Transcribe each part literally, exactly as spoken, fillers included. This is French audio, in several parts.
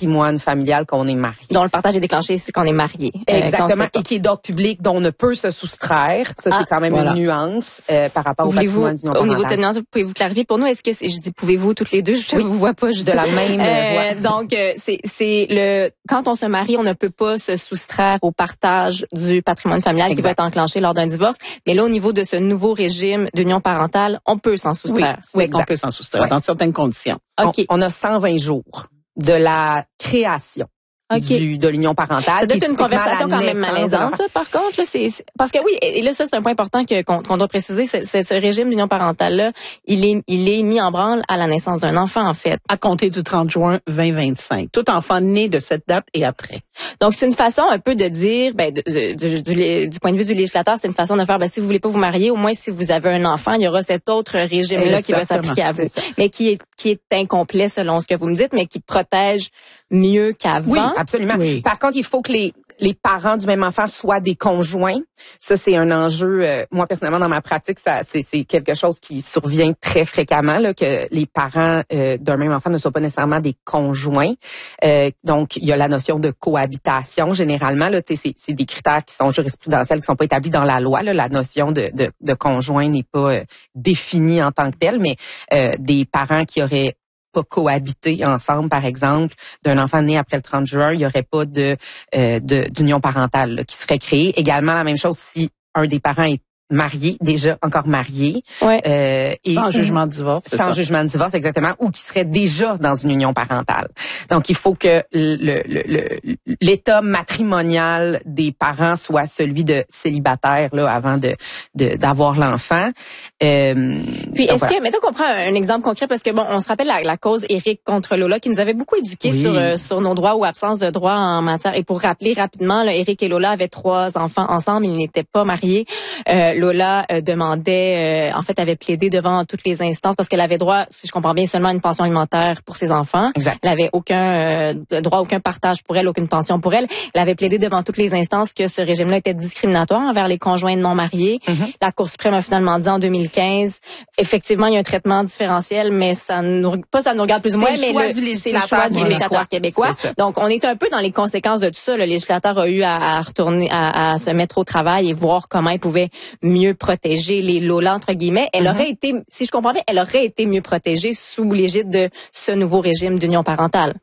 patrimoine familial qu'on est marié. Dont le partage est déclenché, c'est qu'on est marié. Exactement. Euh, et qui est d'ordre public, dont on ne peut se soustraire. Ça, ah, c'est quand même voilà. une nuance euh, par rapport Voulez-vous, au patrimoine d'union parentale. Au niveau de cette nuance, pouvez-vous clarifier pour nous? Est-ce que c'est, je dis pouvez-vous toutes les deux? Je ne oui. vous vois pas. Juste de la même euh, voix. Donc, euh, c'est, c'est le quand on se marie, on ne peut pas se soustraire au partage du patrimoine familial exact. Qui va être enclenché lors d'un divorce. Mais là, au niveau de ce nouveau régime d'union parentale, on peut s'en soustraire. Oui, oui on peut s'en soustraire oui. dans certaines conditions. Okay. On, on a cent vingt jours de la création. Okay. Du, de l'union parentale. Ça doit être une conversation quand même malaisante, ça, par contre. Là, c'est, c'est, parce que oui, et là, ça, c'est un point important que, qu'on, qu'on doit préciser. C'est, c'est, ce régime d'union parentale-là, il est, il est mis en branle à la naissance d'un enfant, en fait. À compter du trente juin vingt vingt-cinq. Tout enfant né de cette date et après. Donc, c'est une façon un peu de dire, ben, de, de, de, du, du point de vue du législateur, c'est une façon de faire, ben, si vous voulez pas vous marier, au moins, si vous avez un enfant, il y aura cet autre régime-là qui va s'appliquer à vous. Mais qui est, qui est incomplet selon ce que vous me dites, mais qui protège mieux qu'avant. Oui, absolument. Oui. Par contre, il faut que les les parents du même enfant soient des conjoints. Ça, c'est un enjeu. Euh, moi, personnellement, dans ma pratique, ça, c'est, c'est quelque chose qui survient très fréquemment, là, que les parents euh, d'un même enfant ne soient pas nécessairement des conjoints. Euh, donc, il y a la notion de cohabitation. Généralement, là, tu sais, c'est, c'est des critères qui sont jurisprudentiels, qui sont pas établis dans la loi. Là. La notion de, de, de conjoint n'est pas euh, définie en tant que telle, mais euh, des parents qui auraient pas cohabiter ensemble, par exemple, d'un enfant né après le trente juin, il y aurait pas de, euh, de d'union parentale là, qui serait créée. Également, la même chose si un des parents est marié, déjà encore marié. Ouais. Euh, et sans jugement de divorce. Sans jugement de divorce, exactement, ou qui serait déjà dans une union parentale. Donc, il faut que le, le, le, l'état matrimonial des parents soit celui de célibataire là avant de, de d'avoir l'enfant. Euh, Puis, est-ce voilà. que, mettons qu'on prend un exemple concret, parce que bon, on se rappelle la, la cause Éric contre Lola qui nous avait beaucoup éduqués oui. sur euh, sur nos droits ou absence de droits en matière. Et pour rappeler rapidement, là, Éric et Lola avaient trois enfants ensemble, ils n'étaient pas mariés. Euh, Lola euh, demandait, euh, en fait, avait plaidé devant toutes les instances parce qu'elle avait droit, si je comprends bien, seulement à une pension alimentaire pour ses enfants. Exact. Elle avait aucun euh, droit, aucun partage pour elle, aucune pension pour elle. Elle avait plaidé devant toutes les instances que ce régime-là était discriminatoire envers les conjoints non mariés. Mm-hmm. La Cour suprême a finalement dit en deux mille quinze, effectivement, il y a un traitement différentiel, mais ça nous, pas ça nous regarde plus ou moins, mais le, c'est le choix du législateur québécois. Donc, on est un peu dans les conséquences de tout ça. Le législateur a eu à, à retourner, à, à se mettre au travail et voir comment il pouvait mieux protéger les Lola, entre guillemets. Elle mm-hmm. aurait été, si je comprends bien, elle aurait été mieux protégée sous l'égide de ce nouveau régime d'union parentale.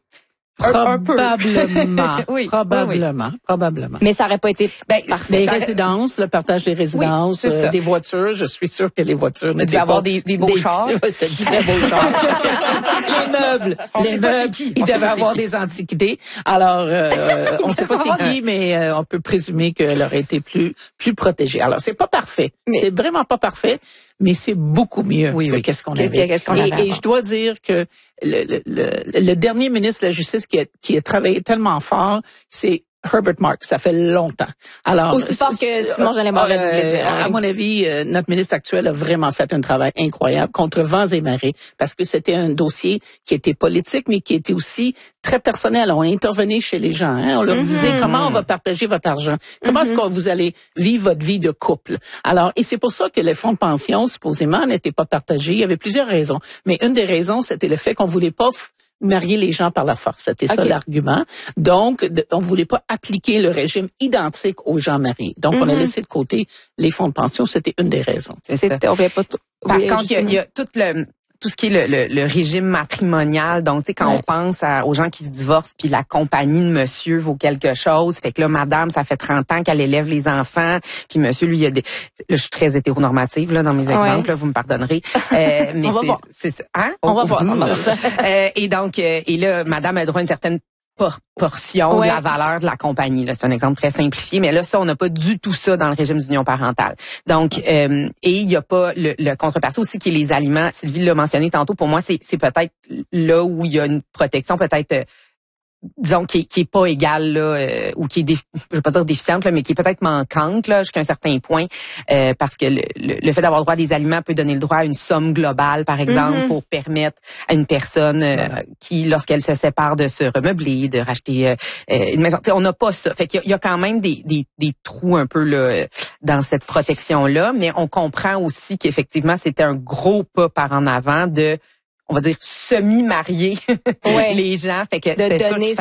Probablement. oui, probablement. Oui. Probablement. Mais ça aurait pas été ben, les résidences, le partage des résidences, oui, euh, des voitures. Je suis sûre que les voitures n'étaient pas... avoir des, des beaux des, chars. C'était des très beaux chars. Les meubles. On les meubles. Ils devaient avoir des antiquités. Alors, euh, on ne sait pas c'est qui, mais euh, on peut présumer qu'elle aurait été plus, plus protégée. Alors, c'est pas parfait. Mais... C'est vraiment pas parfait. Mais c'est beaucoup mieux oui, que oui. qu'est-ce qu'on avait. Qu'est-ce qu'on et, avait et je dois dire que le, le, le, le dernier ministre de la Justice qui a, qui a travaillé tellement fort, c'est Herbert Marks. Ça fait longtemps. Alors aussi fort que Simon Jolin Barrette. Euh, euh, à mon avis, euh, notre ministre actuel a vraiment fait un travail incroyable contre vents et marées parce que c'était un dossier qui était politique, mais qui était aussi très personnel. On intervenait chez les gens. Hein? On leur mm-hmm. disait comment on va partager votre argent. Comment mm-hmm. est-ce que vous allez vivre votre vie de couple. Alors, et c'est pour ça que les fonds de pension, supposément, n'étaient pas partagés. Il y avait plusieurs raisons. Mais une des raisons, c'était le fait qu'on voulait pas marier les gens par la force. C'était okay. ça l'argument. Donc, de, on voulait pas appliquer le régime identique aux gens mariés. Donc, mm-hmm. on a laissé de côté les fonds de pension. C'était une des raisons. C'est ça. On pas t- Par oui, contre, il y, a, il y a tout le... tout ce qui est le, le, le régime matrimonial. Donc, tu sais, quand ouais. on pense à, aux gens qui se divorcent, puis la compagnie de monsieur vaut quelque chose. Fait que là, madame, ça fait trente ans qu'elle élève les enfants. Puis monsieur, lui, il y a des... Là, je suis très hétéronormative là, dans mes exemples, ouais. là, vous me pardonnerez. Euh, mais on va c'est, voir. c'est ça. Hein? On, on va voir. euh, et donc, euh, et là, madame a droit à une certaine portion ouais. de la valeur de la compagnie. Là, c'est un exemple très simplifié, mais là, ça, on n'a pas du tout ça dans le régime d'union parentale. Donc, euh, et il n'y a pas le, le contrepartie aussi qui est les aliments. Sylvie l'a mentionné tantôt. Pour moi, c'est, c'est peut-être là où il y a une protection, peut-être, euh, disons, qui est, qui est pas égale, là, euh, ou qui est, défi- je vais pas dire déficiente, là, mais qui est peut-être manquante, là, jusqu'à un certain point, euh, parce que le, le, le fait d'avoir droit à des aliments peut donner le droit à une somme globale, par exemple, mm-hmm. pour permettre à une personne euh, voilà. qui, lorsqu'elle se sépare, de se remeubler, de racheter euh, une maison. T'sais, on n'a pas ça. Fait qu'il y a, il y a quand même des, des, des trous un peu là dans cette protection-là, mais on comprend aussi qu'effectivement, c'était un gros pas par en avant de, on va dire, semi-marier ouais. les gens. Fait que de c'était donner